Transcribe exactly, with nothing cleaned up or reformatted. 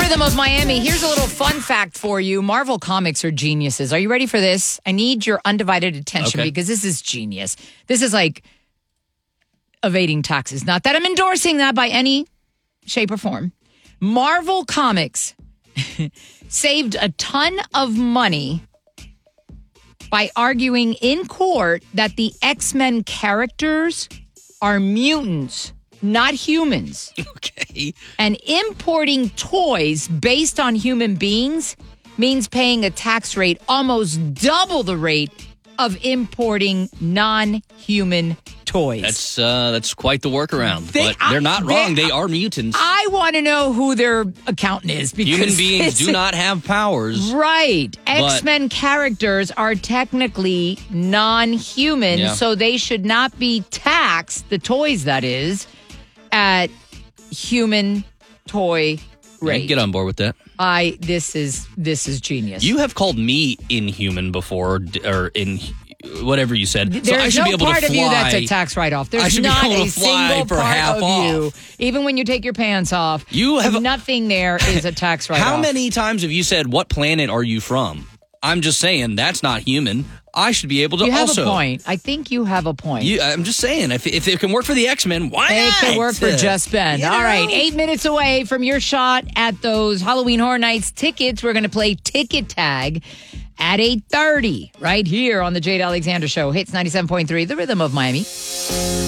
Rhythm of Miami. Here's a little fun fact for you. Marvel Comics are geniuses. Are you ready for this? I need your undivided attention Okay. because this is genius. This is like evading taxes. Not that I'm endorsing that by any shape or form. Marvel Comics saved a ton of money by arguing in court that the X-Men characters are mutants, not humans. Okay. And importing toys based on human beings means paying a tax rate almost double the rate of importing non-human toys. That's uh, that's quite the workaround. They- but they're not I- wrong. they- They are mutants. I want to know who their accountant is. Because Human beings this- do not have powers. Right. X-Men characters are technically non-human, Yeah. so they should not be taxed, the toys that is, at human toy rate. Yeah, get on board with that. I this is this is genius. You have called me inhuman before, d- or in whatever you said. There's so I should no be able part to of fly. you that's a tax write-off. There's I should be not able to a fly single for part half of off. you, even when you take your pants off. You have- nothing there is a tax write-off. How many times have you said, "What planet are you from?" I'm just saying that's not human. I should be able to You have also. a point. I think you have a point. You, I'm just saying, if, if it can work for the X-Men, why It not? can work for Just Ben. You All right, know? eight minutes away from your shot at those Halloween Horror Nights tickets. We're going to play Ticket Tag at eight thirty right here on the Jade Alexander Show. Hits ninety-seven point three, The Rhythm of Miami.